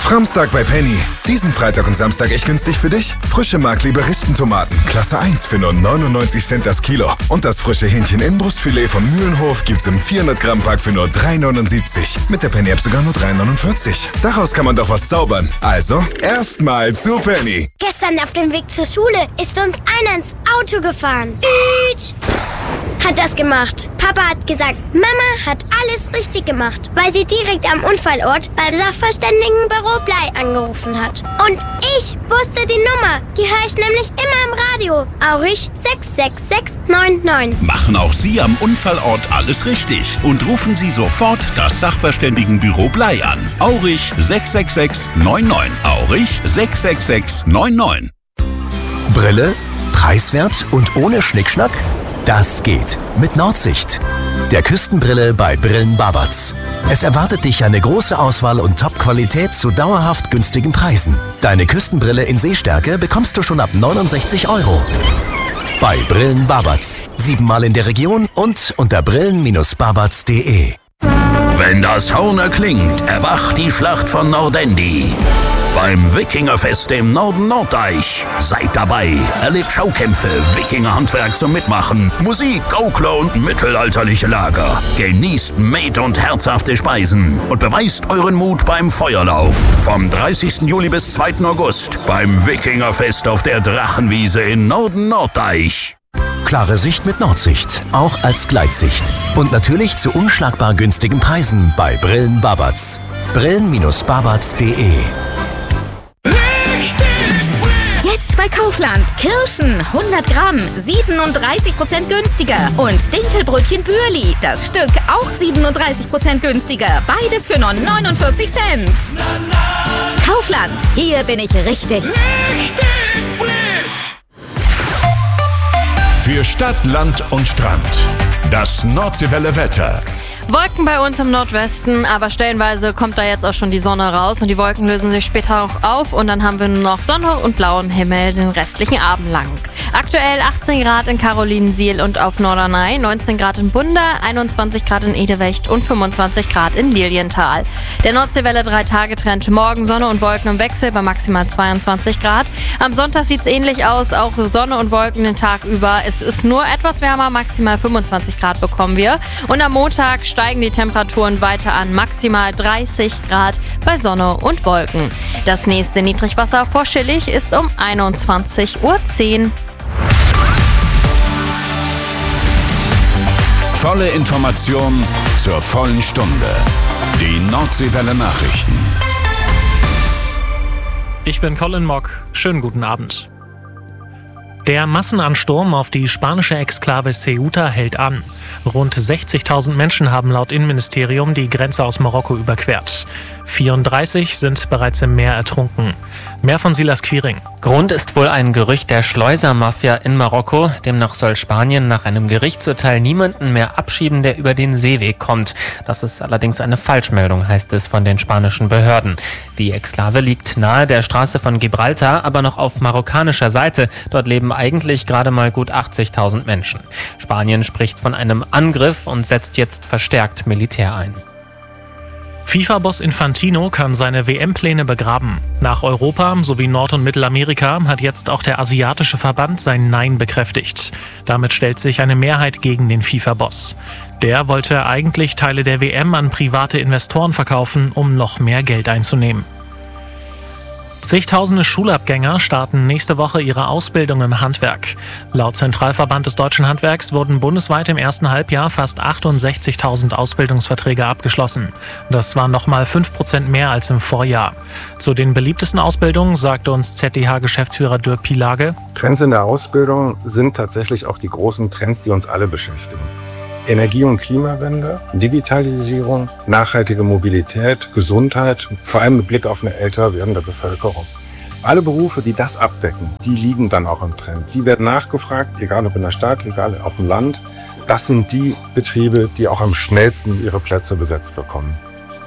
Framstag bei Penny. Diesen Freitag und Samstag echt günstig für dich? Frische Mark-Liberistentomaten, Klasse 1 für nur 99 Cent das Kilo. Und das frische Hähnchen-Inbrustfilet von Mühlenhof gibt's im 400-Gramm-Pack für nur 3,79. Mit der Penny-App sogar nur 3,49. Daraus kann man doch was zaubern. Also, erstmal zu Penny. Gestern auf dem Weg zur Schule ist uns einer ins Auto gefahren. Hat das gemacht. Papa hat gesagt, Mama hat alles richtig gemacht, weil sie direkt am Unfallort beim Sachverständigenbüro Blei angerufen hat. Und ich wusste die Nummer. Die höre ich nämlich immer im Radio. Aurich 66699. Machen auch Sie am Unfallort alles richtig und rufen Sie sofort das Sachverständigenbüro Blei an. Aurich 66699. Aurich 66699. Brille, preiswert und ohne Schnickschnack? Das geht mit Nordsicht, der Küstenbrille bei Brillen Babatz. Es erwartet dich eine große Auswahl und Top-Qualität zu dauerhaft günstigen Preisen. Deine Küstenbrille in Sehstärke bekommst du schon ab 69 €. Bei Brillen Babatz. 7-mal in der Region und unter brillen-babatz.de. Wenn das Horn erklingt, erwacht die Schlacht von Nordendi. Beim Wikingerfest im Norden Norddeich. Seid dabei, erlebt Schaukämpfe, Wikingerhandwerk zum Mitmachen, Musik, Gaukler und mittelalterliche Lager. Genießt Met- und herzhafte Speisen und beweist euren Mut beim Feuerlauf. Vom 30. Juli bis 2. August beim Wikingerfest auf der Drachenwiese in Norden Norddeich. Klare Sicht mit Nordsicht, auch als Gleitsicht. Und natürlich zu unschlagbar günstigen Preisen bei Brillen Babatz. Brillen-babatz.de. Jetzt bei Kaufland. Kirschen 100 Gramm, 37% günstiger. Und Dinkelbrötchen Bürli, das Stück auch 37% günstiger. Beides für nur 49 Cent. Kaufland, hier bin ich richtig. Richtig frisch. Für Stadt, Land und Strand. Das Nordseewelle Wetter. Wolken bei uns im Nordwesten, aber stellenweise kommt da jetzt auch schon die Sonne raus und die Wolken lösen sich später auch auf und dann haben wir nur noch Sonne und blauen Himmel den restlichen Abend lang. Aktuell 18 Grad in Karolinensiel und auf Norderney, 19 Grad in Bunda, 21 Grad in Edewecht und 25 Grad in Lilienthal. Der Nordseewelle 3-Tage-Trend, morgen Sonne und Wolken im Wechsel bei maximal 22 Grad. Am Sonntag sieht es ähnlich aus, auch Sonne und Wolken den Tag über. Es ist nur etwas wärmer, maximal 25 Grad bekommen wir. Und am Montag steigen die Temperaturen weiter an, maximal 30 Grad bei Sonne und Wolken. Das nächste Niedrigwasser vor Schillig ist um 21:10 Uhr. Volle Information zur vollen Stunde. Die Nordseewelle Nachrichten. Ich bin Colin Mock. Schönen guten Abend. Der Massenansturm auf die spanische Exklave Ceuta hält an. Rund 60.000 Menschen haben laut Innenministerium die Grenze aus Marokko überquert. 34 sind bereits im Meer ertrunken. Mehr von Silas Quiring. Grund ist wohl ein Gerücht der Schleusermafia in Marokko. Demnach soll Spanien nach einem Gerichtsurteil niemanden mehr abschieben, der über den Seeweg kommt. Das ist allerdings eine Falschmeldung, heißt es von den spanischen Behörden. Die Exklave liegt nahe der Straße von Gibraltar, aber noch auf marokkanischer Seite. Dort leben eigentlich gerade mal gut 80.000 Menschen. Spanien spricht von einem Angriff und setzt jetzt verstärkt Militär ein. FIFA-Boss Infantino kann seine WM-Pläne begraben. Nach Europa sowie Nord- und Mittelamerika hat jetzt auch der asiatische Verband sein Nein bekräftigt. Damit stellt sich eine Mehrheit gegen den FIFA-Boss. Der wollte eigentlich Teile der WM an private Investoren verkaufen, um noch mehr Geld einzunehmen. Zigtausende Schulabgänger starten nächste Woche ihre Ausbildung im Handwerk. Laut Zentralverband des Deutschen Handwerks wurden bundesweit im ersten Halbjahr fast 68.000 Ausbildungsverträge abgeschlossen. Das waren nochmal 5% mehr als im Vorjahr. Zu den beliebtesten Ausbildungen sagte uns ZDH-Geschäftsführer Dirk Pielage: Trends in der Ausbildung sind tatsächlich auch die großen Trends, die uns alle beschäftigen. Energie- und Klimawende, Digitalisierung, nachhaltige Mobilität, Gesundheit, vor allem mit Blick auf eine älter werdende Bevölkerung. Alle Berufe, die das abdecken, die liegen dann auch im Trend. Die werden nachgefragt, egal ob in der Stadt, egal auf dem Land. Das sind die Betriebe, die auch am schnellsten ihre Plätze besetzt bekommen.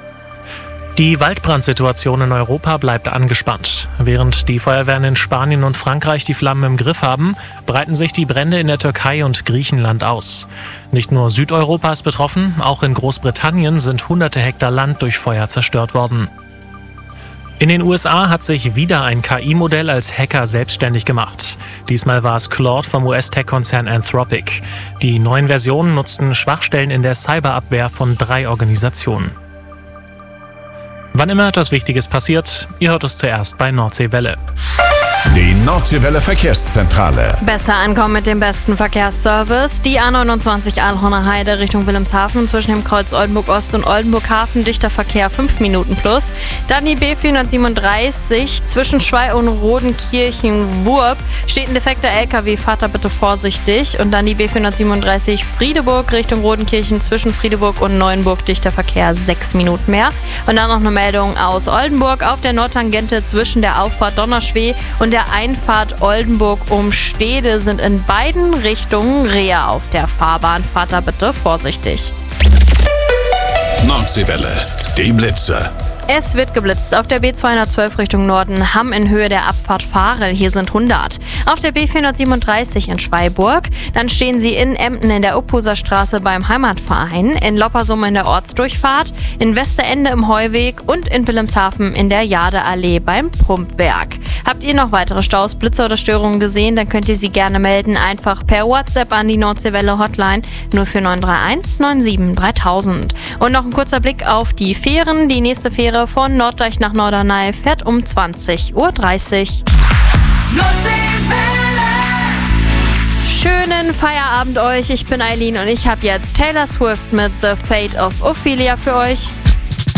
Die Waldbrandsituation in Europa bleibt angespannt. Während die Feuerwehren in Spanien und Frankreich die Flammen im Griff haben, breiten sich die Brände in der Türkei und Griechenland aus. Nicht nur Südeuropa ist betroffen, auch in Großbritannien sind hunderte Hektar Land durch Feuer zerstört worden. In den USA hat sich wieder ein KI-Modell als Hacker selbstständig gemacht. Diesmal war es Claude vom US-Tech-Konzern Anthropic. Die neuen Versionen nutzten Schwachstellen in der Cyberabwehr von 3 Organisationen. Wann immer etwas Wichtiges passiert, ihr hört es zuerst bei Nordseewelle. Die Nordseewelle Verkehrszentrale. Besser ankommen mit dem besten Verkehrsservice. Die A29 Aalhorner Heide Richtung Wilhelmshaven zwischen dem Kreuz Oldenburg-Ost und Oldenburg-Hafen. Dichter Verkehr 5 Minuten plus. Dann die B437 zwischen Schwei und Rodenkirchen-Wurb. Steht ein defekter LKW, fahrt da bitte vorsichtig. Und dann die B437 Friedeburg Richtung Rodenkirchen zwischen Friedeburg und Neuenburg. Dichter Verkehr 6 Minuten mehr. Und dann noch eine Meldung aus Oldenburg auf der Nordtangente zwischen der Auffahrt Donnerschweh und der Einfahrt Oldenburg um Stede sind in beiden Richtungen Rehe auf der Fahrbahn. Fahrt da bitte vorsichtig. Nordseewelle, die Blitze. Es wird geblitzt auf der B212 Richtung Norden, Hamm in Höhe der Abfahrt Farel, hier sind 100. Auf der B437 in Schweiburg, dann stehen Sie in Emden in der Uphuser Straße beim Heimatverein, in Loppersum in der Ortsdurchfahrt, in Westerende im Heuweg und in Wilhelmshaven in der Jadeallee beim Pumpwerk. Habt ihr noch weitere Staus, Blitze oder Störungen gesehen, dann könnt ihr sie gerne melden, einfach per WhatsApp an die Nordseewelle Hotline 04931 97 3000. Und noch ein kurzer Blick auf die Fähren. Die nächste Fähre von Norddeich nach Norderney fährt um 20:30 Uhr. Schönen Feierabend euch, ich bin Eileen und ich habe jetzt Taylor Swift mit The Fate of Ophelia für euch.